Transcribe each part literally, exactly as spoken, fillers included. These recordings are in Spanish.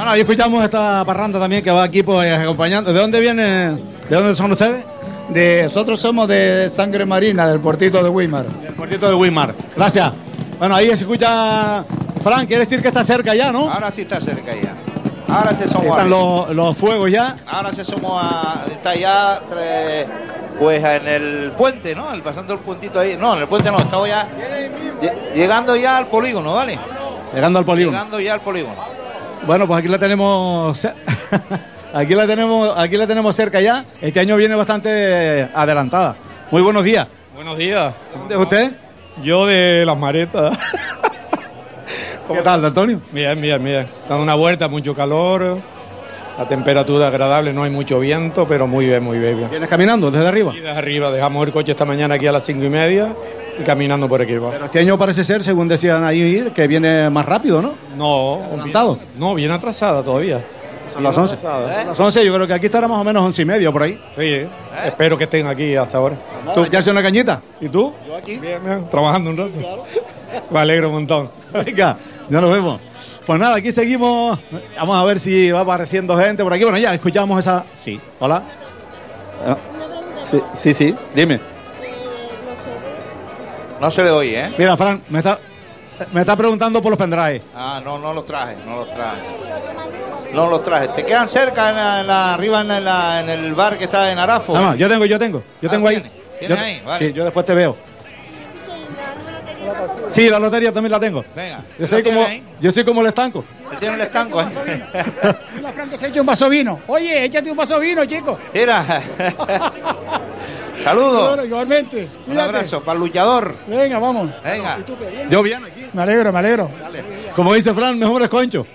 Bueno, ahí escuchamos esta parranda también que va aquí pues acompañando. ¿De dónde viene? ¿De dónde son ustedes? De, nosotros somos de Sangre Marina, del puertito de Weimar. Del puertito de Weimar. Gracias. Bueno, ahí se escucha... Frank, quiere decir que está cerca ya, ¿no? Ahora sí está cerca ya. Ahora se somos. Están los, los fuegos ya. Ahora se somos a, está ya tre, pues en el puente, ¿no? El, pasando el puentito ahí. No, en el puente no, estamos ya llegando ya al polígono, ¿vale? Llegando al polígono. Llegando ya al polígono. Bueno, pues aquí la tenemos aquí la tenemos, aquí la tenemos cerca ya. Este año viene bastante adelantada. Muy buenos días. Buenos días. ¿De usted? Yo de Las Maretas. ¿Qué tal, Antonio? Bien, bien, bien. Dando una vuelta, mucho calor, la temperatura agradable, no hay mucho viento, pero muy bien, muy bien. ¿Vienes caminando desde arriba? Y desde arriba, dejamos el coche esta mañana aquí a las cinco y media y caminando por aquí. Pero este año parece ser, según decían ahí, que viene más rápido, ¿no? No, ¿Adelantado? Bien, no, bien atrasada todavía. Son las once. ¿Eh? Las once, yo creo que aquí estará más o menos once y medio por ahí. Sí, ¿eh? Espero que estén aquí hasta ahora. ¿Tú echarse una cañita? ¿Y tú? Yo aquí. Bien, bien, trabajando un rato. Claro. Me alegro un montón. Venga, ya nos vemos. Pues nada, aquí seguimos. Vamos a ver si va apareciendo gente por aquí. Bueno, ya escuchamos esa... Sí, hola. Sí, sí, sí, dime. No se le oye, ¿eh? Mira, Fran, me está, me está preguntando por los pendrives. Ah, no, no los traje, no los traje. No los traje. ¿Te quedan cerca en la, en la, arriba en, la, en el bar que está en Arafo? No, no, yo tengo, yo tengo. Yo ah, tengo ahí. ¿Tienes, ¿Tienes yo, ahí? Vale. Sí, yo después te veo. Sí, la lotería también la tengo. Venga. Yo soy como, yo soy como el estanco. Él tiene el estanco, ¿eh? La Franca se echa un vaso de vino. Oye, échate un vaso de vino, chico. Mira. Saludos. Claro, igualmente. Un Cuídate. abrazo para el luchador. Venga, vamos. Venga. Yo bien aquí. Me alegro, me alegro. Como dice Fran, mejor es Concho.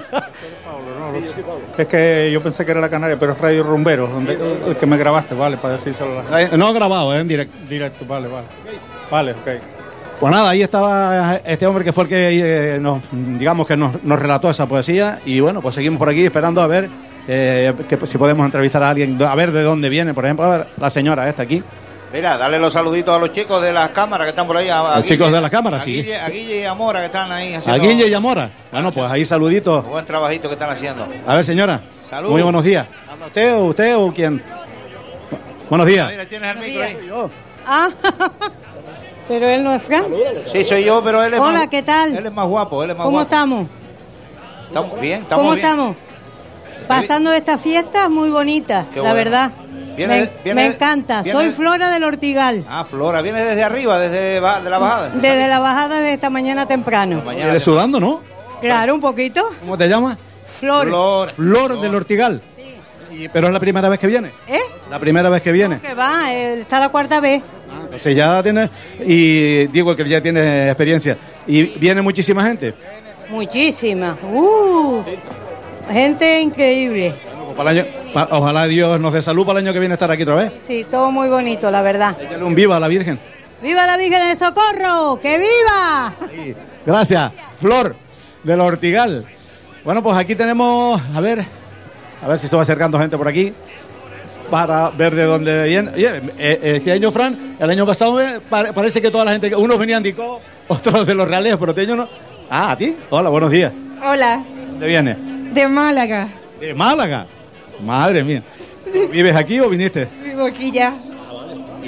Es que yo pensé que era la Canaria, pero es Radio Rumbero, donde, el que me grabaste, vale, para decírselo. No grabado, es en directo. Directo, vale, vale. Vale, ok. Pues nada, ahí estaba este hombre que fue el que eh, nos, digamos que nos, nos relató esa poesía y bueno, pues seguimos por aquí esperando a ver eh, que, si podemos entrevistar a alguien, a ver de dónde viene, por ejemplo, a ver, la señora esta aquí. Mira, dale los saluditos a los chicos de las cámaras que están por ahí. A, a los Guille, chicos de las cámaras, a sí. Guille, a Guille y a Mora que están ahí haciendo... A Guille y a Mora. Bueno, pues ahí saluditos. Buen trabajito que están haciendo. A ver, señora. Salud. Muy buenos días. ¿Habla usted o usted o quién? Buenos días. Mira, tienes el micro ahí. Ah, pero él no es Fran. Sí, soy yo, pero él es Hola, más, ¿qué tal? Él es más guapo, él es más ¿Cómo guapo. estamos? Estamos bien, estamos ¿Cómo bien. estamos? Pasando esta fiesta muy bonita, Qué la bueno. verdad. Viene- me, viene- me encanta. viene- Soy Flora del Ortigal. Ah, Flora, viene desde arriba, desde ba- de la bajada. Desde la bajada de esta mañana temprano. Mañana ¿Eres sudando, no? Claro, un poquito. ¿Cómo te llamas? Flor. Flor. Flor del Ortigal. Sí. Pero es la primera vez que viene. ¿Eh? La primera vez que viene. Que va, eh, está la cuarta vez. Entonces ya tiene, y digo que ya tiene experiencia. ¿Y viene muchísima gente? Muchísima. Uh, gente increíble. Para el año, pa- ojalá Dios nos dé salud para el año que viene estar aquí otra vez. Sí, todo muy bonito, la verdad. Échale un viva a la Virgen. ¡Viva la Virgen del Socorro! ¡Que viva! Sí. Gracias, Flor del Ortigal. Bueno, pues aquí tenemos, a ver, a ver si se va acercando gente por aquí para ver de dónde viene. Oye, eh, este año, Fran, el año pasado eh, pa- parece que toda la gente, unos venían de Icó, otros de los Reales, pero este año no. Ah, ¿a ti? Hola, buenos días. Hola, ¿Dónde vienes? de Málaga. De Málaga. Madre mía. ¿Vives aquí o viniste? Vivo aquí ya.